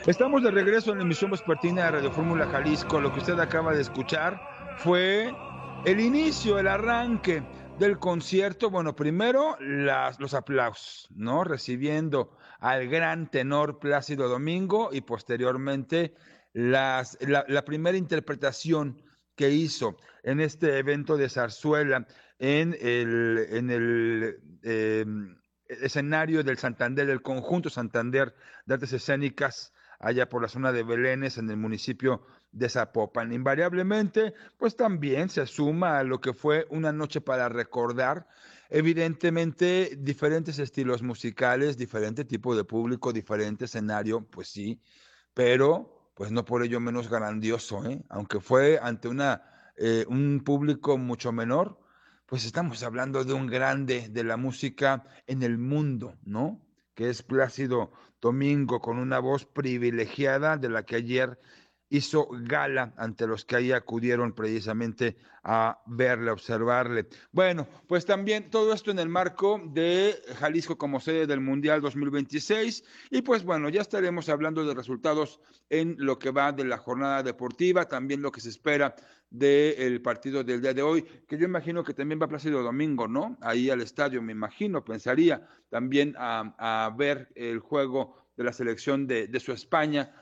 Estamos de regreso en la emisión vespertina de Radio Fórmula Jalisco. Lo que usted acaba de escuchar fue el inicio, el arranque del concierto. Bueno, primero los aplausos, ¿no? Recibiendo al gran tenor Plácido Domingo y posteriormente la primera interpretación que hizo en este evento de zarzuela en el escenario del Santander, del conjunto Santander de Artes Escénicas, allá por la zona de Belénes, en el municipio de Zapopan. Invariablemente, pues también se suma a lo que fue una noche para recordar, evidentemente, diferentes estilos musicales, diferente tipo de público, diferente escenario, pues sí, pero pues no por ello menos grandioso, ¿eh? Aunque fue ante un público mucho menor, pues estamos hablando de un grande de la música en el mundo, ¿no? Que es Plácido Domingo, con una voz privilegiada de la que ayer hizo gala ante los que ahí acudieron precisamente a verle, a observarle. Bueno, pues también todo esto en el marco de Jalisco como sede del Mundial 2026 y pues bueno, ya estaremos hablando de resultados en lo que va de la jornada deportiva, también lo que se espera del partido del día de hoy, que yo imagino que también va Plácido Domingo, ¿no? Ahí al estadio, me imagino, pensaría también a ver el juego de la selección de su España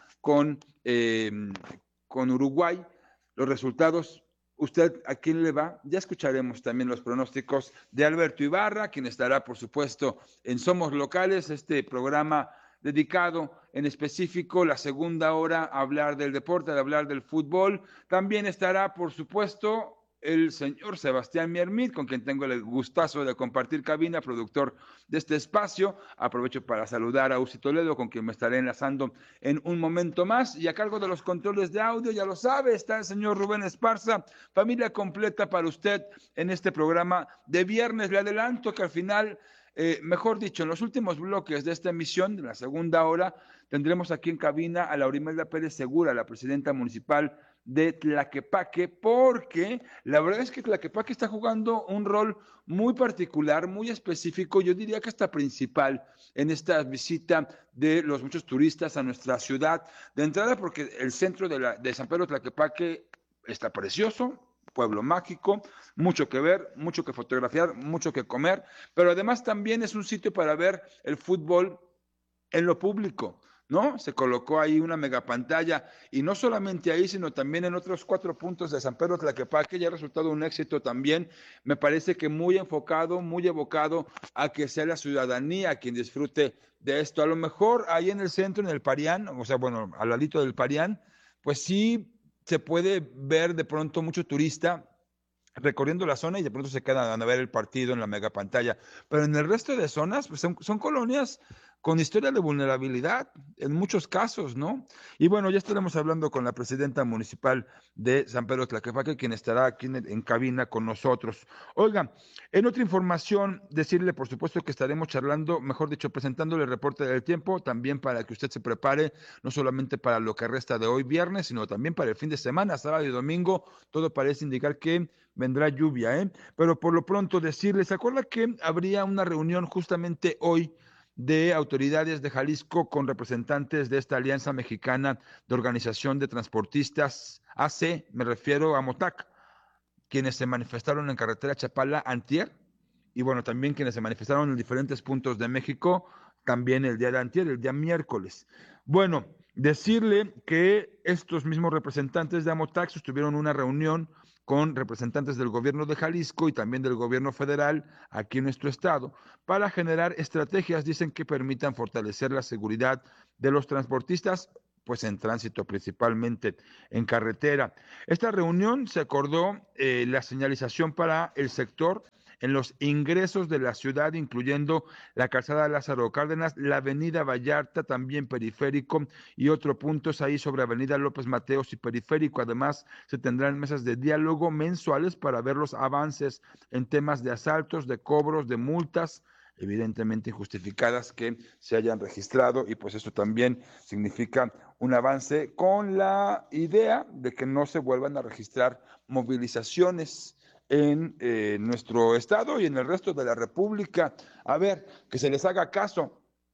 con Uruguay. Los resultados, ¿usted a quién le va? Ya escucharemos también los pronósticos de Alberto Ibarra, quien estará, por supuesto, en Somos Locales, este programa dedicado en específico la segunda hora a hablar del deporte, a hablar del fútbol. También estará, por supuesto, el señor Sebastián Miermit, con quien tengo el gustazo de compartir cabina, productor de este espacio. Aprovecho para saludar a Uzi Toledo, con quien me estaré enlazando en un momento más. Y a cargo de los controles de audio, ya lo sabe, está el señor Rubén Esparza. Familia completa para usted en este programa de viernes. Le adelanto que al final, mejor dicho, en los últimos bloques de esta emisión, de la segunda hora, tendremos aquí en cabina a Laurimelda Pérez Segura, la presidenta municipal de Tlaquepaque, porque la verdad es que Tlaquepaque está jugando un rol muy particular, muy específico, yo diría que hasta principal en esta visita de los muchos turistas a nuestra ciudad. De entrada, porque el centro de San Pedro Tlaquepaque está precioso, pueblo mágico, mucho que ver, mucho que fotografiar, mucho que comer, pero además también es un sitio para ver el fútbol en lo público, ¿no? Se colocó ahí una megapantalla y no solamente ahí, sino también en otros 4 puntos de San Pedro Tlaquepaque, ya ha resultado un éxito también, me parece que muy enfocado, muy evocado a que sea la ciudadanía quien disfrute de esto. A lo mejor ahí en el centro, en el Parián, o sea, bueno, al ladito del Parián, pues sí se puede ver de pronto mucho turista recorriendo la zona y de pronto se quedan a ver el partido en la mega pantalla. Pero en el resto de zonas, pues son colonias con historia de vulnerabilidad en muchos casos, ¿no? Y bueno, ya estaremos hablando con la presidenta municipal de San Pedro Tlaquepaque, quien estará aquí en cabina con nosotros. Oiga, en otra información, decirle, por supuesto, que estaremos charlando, mejor dicho, presentándole el reporte del tiempo, también para que usted se prepare, no solamente para lo que resta de hoy viernes, sino también para el fin de semana, sábado y domingo. Todo parece indicar que vendrá lluvia, ¿eh? Pero por lo pronto decirles, ¿se acuerda que habría una reunión justamente hoy de autoridades de Jalisco con representantes de esta Alianza Mexicana de Organización de Transportistas, AC, me refiero a MOTAC, quienes se manifestaron en carretera Chapala antier, y bueno, también quienes se manifestaron en diferentes puntos de México, también el día de antier, el día miércoles. Bueno, decirle que estos mismos representantes de Amotax tuvieron una reunión con representantes del gobierno de Jalisco y también del gobierno federal aquí en nuestro estado para generar estrategias, dicen, que permitan fortalecer la seguridad de los transportistas, pues en tránsito, principalmente en carretera. Esta reunión se acordó la señalización para el sector en los ingresos de la ciudad, incluyendo la calzada Lázaro Cárdenas, la avenida Vallarta, también periférico, y otros puntos ahí sobre avenida López Mateos y periférico. Además, se tendrán mesas de diálogo mensuales para ver los avances en temas de asaltos, de cobros, de multas, evidentemente injustificadas, que se hayan registrado, y pues eso también significa un avance con la idea de que no se vuelvan a registrar movilizaciones en nuestro estado y en el resto de la República. A ver, que se les haga caso,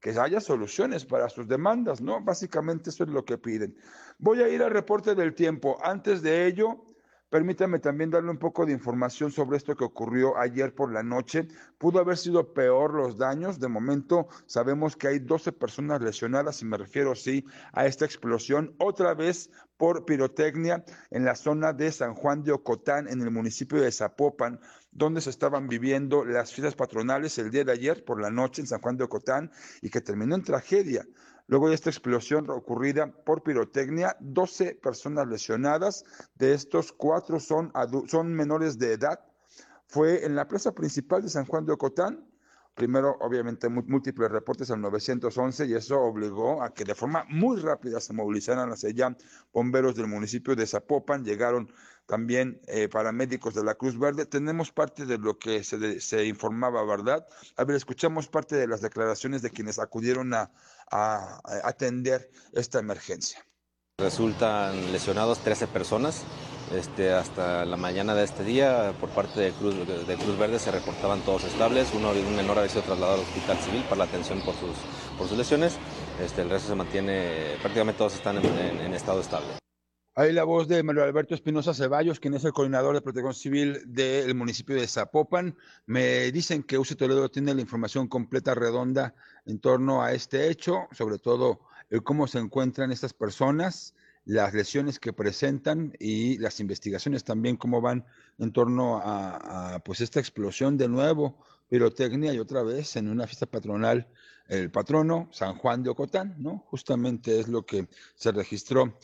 que haya soluciones para sus demandas, ¿no? Básicamente eso es lo que piden. Voy a ir al reporte del tiempo. Antes de ello, permítame también darle un poco de información sobre esto que ocurrió ayer por la noche. Pudo haber sido peor los daños. De momento sabemos que hay 12 personas lesionadas, y me refiero, sí, a esta explosión, otra vez por pirotecnia en la zona de San Juan de Ocotán, en el municipio de Zapopan, donde se estaban viviendo las fiestas patronales el día de ayer por la noche en San Juan de Ocotán, y que terminó en tragedia. Luego de esta explosión ocurrida por pirotecnia, 12 personas lesionadas, de estos 4 son menores de edad. Fue en la plaza principal de San Juan de Ocotán. Primero, obviamente, múltiples reportes al 911, y eso obligó a que de forma muy rápida se movilizaran hacia allá bomberos del municipio de Zapopan. Llegaron también paramédicos de la Cruz Verde. Tenemos parte de lo que se informaba, ¿verdad? A ver, escuchamos parte de las declaraciones de quienes acudieron a atender esta emergencia. Resultan lesionados 13 personas. Hasta la mañana de este día, por parte de Cruz Verde, se reportaban todos estables. Un menor había sido trasladado al hospital civil para la atención por sus lesiones. El resto se mantiene, prácticamente todos están en estado estable. Ahí la voz de Manuel Alberto Espinosa Ceballos, quien es el coordinador de Protección Civil del municipio de Zapopan. Me dicen que UC Toledo tiene la información completa, redonda, en torno a este hecho, sobre todo cómo se encuentran estas personas, las lesiones que presentan y las investigaciones también, cómo van en torno a pues esta explosión de nuevo, pirotecnia, y otra vez en una fiesta patronal, el patrono San Juan de Ocotán, ¿no? Justamente es lo que se registró.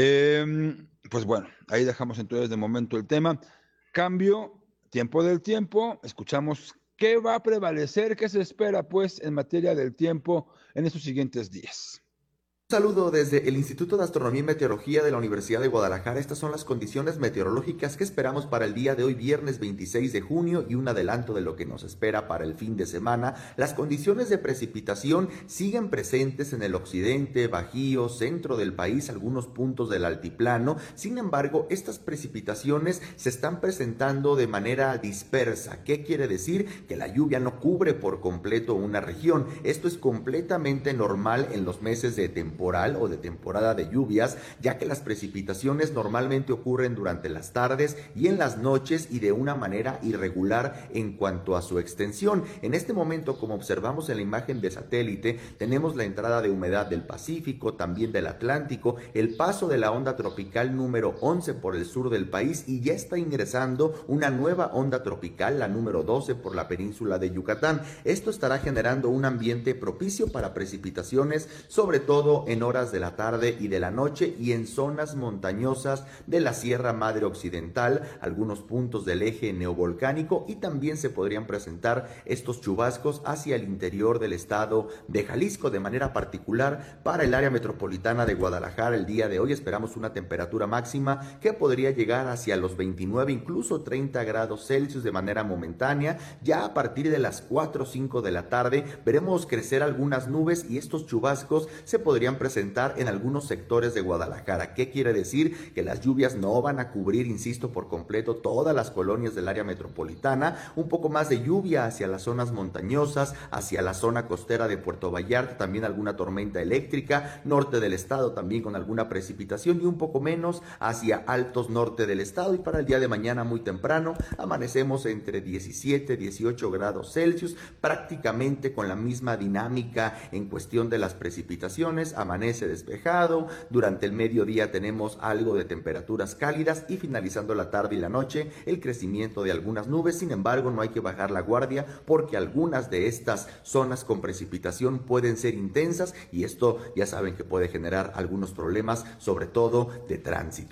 Pues bueno, ahí dejamos entonces de momento el tema. Cambio, tiempo del tiempo. Escuchamos qué va a prevalecer, qué se espera pues en materia del tiempo en estos siguientes días. Un saludo desde el Instituto de Astronomía y Meteorología de la Universidad de Guadalajara. Estas son las condiciones meteorológicas que esperamos para el día de hoy, viernes 26 de junio, y un adelanto de lo que nos espera para el fin de semana. Las condiciones de precipitación siguen presentes en el occidente, bajío, centro del país, algunos puntos del altiplano. Sin embargo, estas precipitaciones se están presentando de manera dispersa. ¿Qué quiere decir? Que la lluvia no cubre por completo una región. Esto es completamente normal en los meses de temporada o de temporada de lluvias, ya que las precipitaciones normalmente ocurren durante las tardes y en las noches, y de una manera irregular en cuanto a su extensión. En este momento, como observamos en la imagen de satélite, tenemos la entrada de humedad del Pacífico, también del Atlántico, el paso de la onda tropical número 11 por el sur del país, y ya está ingresando una nueva onda tropical, la número 12, por la península de Yucatán. Esto estará generando un ambiente propicio para precipitaciones, sobre todo en horas de la tarde y de la noche, y en zonas montañosas de la Sierra Madre Occidental, algunos puntos del eje neovolcánico, y también se podrían presentar estos chubascos hacia el interior del estado de Jalisco. De manera particular, para el área metropolitana de Guadalajara, el día de hoy esperamos una temperatura máxima que podría llegar hacia los 29, incluso 30 grados Celsius de manera momentánea. Ya a partir de las 4 o 5 de la tarde veremos crecer algunas nubes, y estos chubascos se podrían presentar en algunos sectores de Guadalajara. ¿Qué quiere decir? Que las lluvias no van a cubrir, insisto, por completo todas las colonias del área metropolitana. Un poco más de lluvia hacia las zonas montañosas, hacia la zona costera de Puerto Vallarta, también alguna tormenta eléctrica, norte del estado también con alguna precipitación, y un poco menos hacia altos norte del estado. Y para el día de mañana muy temprano amanecemos entre 17 y 18 grados Celsius, prácticamente con la misma dinámica en cuestión de las precipitaciones. Amanece despejado, durante el mediodía tenemos algo de temperaturas cálidas, y finalizando la tarde y la noche el crecimiento de algunas nubes. Sin embargo, no hay que bajar la guardia, porque algunas de estas zonas con precipitación pueden ser intensas, y esto ya saben que puede generar algunos problemas, sobre todo de tránsito.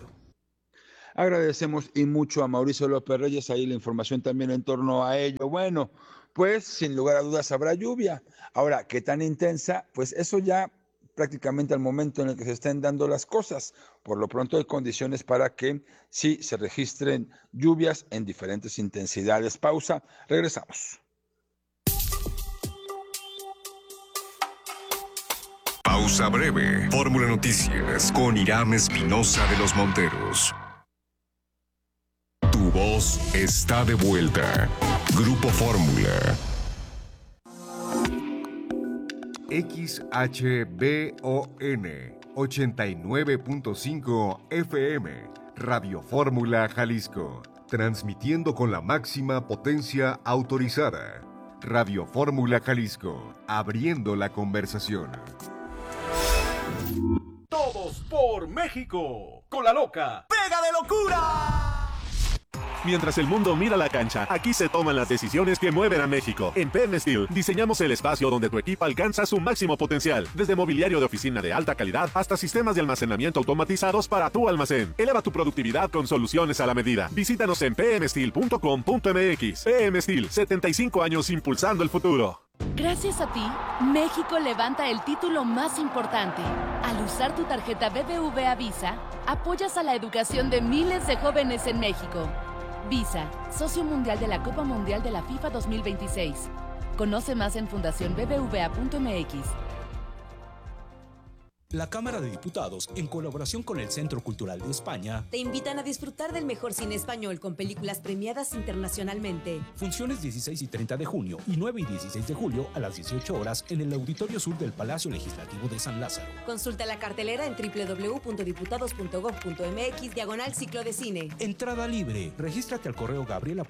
Agradecemos y mucho a Mauricio López Reyes, ahí la información también en torno a ello. Bueno, pues sin lugar a dudas habrá lluvia. Ahora, ¿qué tan intensa? Pues eso ya prácticamente al momento en el que se estén dando las cosas. Por lo pronto hay condiciones para que sí se registren lluvias en diferentes intensidades. Pausa, regresamos. Pausa breve. Fórmula Noticias con Irán Espinosa de los Monteros. Tu voz está de vuelta. Grupo Fórmula. XHBON 89.5 FM, Radio Fórmula Jalisco, transmitiendo con la máxima potencia autorizada. Radio Fórmula Jalisco, abriendo la conversación. Todos por México, con la loca Pega de Locura. Mientras el mundo mira la cancha, aquí se toman las decisiones que mueven a México. En PM Steel diseñamos el espacio donde tu equipo alcanza su máximo potencial. Desde mobiliario de oficina de alta calidad hasta sistemas de almacenamiento automatizados para tu almacén. Eleva tu productividad con soluciones a la medida. Visítanos en pmsteel.com.mx. PM Steel, 75 años impulsando el futuro. Gracias a ti, México levanta el título más importante. Al usar tu tarjeta BBVA Visa, apoyas a la educación de miles de jóvenes en México. Visa, socio mundial de la Copa Mundial de la FIFA 2026. Conoce más en fundacionbbva.mx. La Cámara de Diputados, en colaboración con el Centro Cultural de España, te invitan a disfrutar del mejor cine español con películas premiadas internacionalmente. Funciones 16 y 30 de junio y 9 y 16 de julio a las 18 horas en el Auditorio Sur del Palacio Legislativo de San Lázaro. Consulta la cartelera en www.diputados.gov.mx/ciclo de cine. Entrada libre. Regístrate al correo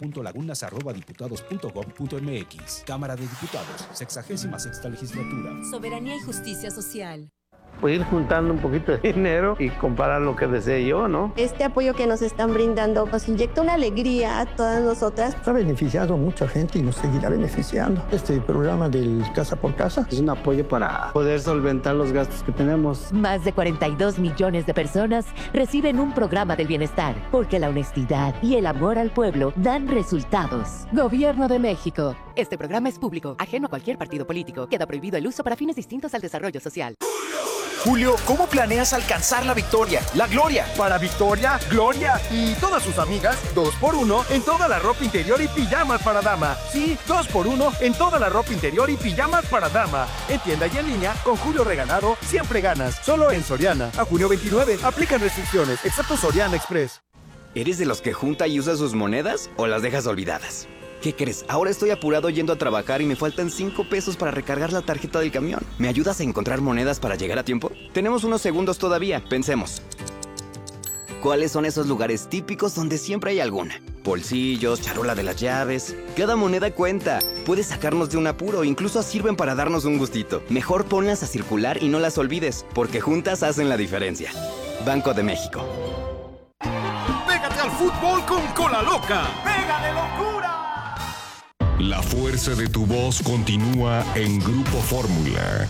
gabriela.lagunas@diputados.gov.mx. Cámara de Diputados, 66ª legislatura. Soberanía y justicia social. Pues ir juntando un poquito de dinero y comprar lo que desee yo, ¿no? Este apoyo que nos están brindando nos inyecta una alegría a todas nosotras. Ha beneficiado a mucha gente y nos seguirá beneficiando. Este programa del Casa por Casa es un apoyo para poder solventar los gastos que tenemos. Más de 42 millones de personas reciben un programa del bienestar, porque la honestidad y el amor al pueblo dan resultados. Gobierno de México. Este programa es público, ajeno a cualquier partido político. Queda prohibido el uso para fines distintos al desarrollo social. Julio, ¿cómo planeas alcanzar la victoria, la gloria? Para Victoria, Gloria y todas sus amigas, 2x1 en toda la ropa interior y pijamas para dama. Sí, 2x1 en toda la ropa interior y pijamas para dama. En tienda y en línea, con Julio Regalado, siempre ganas. Solo en Soriana. A junio 29, aplican restricciones, excepto Soriana Express. ¿Eres de los que junta y usa sus monedas o las dejas olvidadas? ¿Qué crees? Ahora estoy apurado yendo a trabajar y me faltan 5 pesos para recargar la tarjeta del camión. ¿Me ayudas a encontrar monedas para llegar a tiempo? Tenemos unos segundos todavía. Pensemos. ¿Cuáles son esos lugares típicos donde siempre hay alguna? Bolsillos, charola de las llaves. Cada moneda cuenta. Puedes sacarnos de un apuro, incluso sirven para darnos un gustito. Mejor ponlas a circular y no las olvides, porque juntas hacen la diferencia. Banco de México. Pégate al fútbol con la loca Pega de Locura. La fuerza de tu voz continúa en Grupo Fórmula.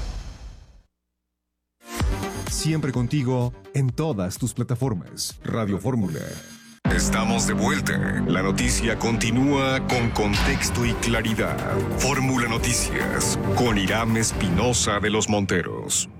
Siempre contigo en todas tus plataformas. Radio Fórmula. Estamos de vuelta. La noticia continúa con contexto y claridad. Fórmula Noticias con Irán Espinosa de los Monteros.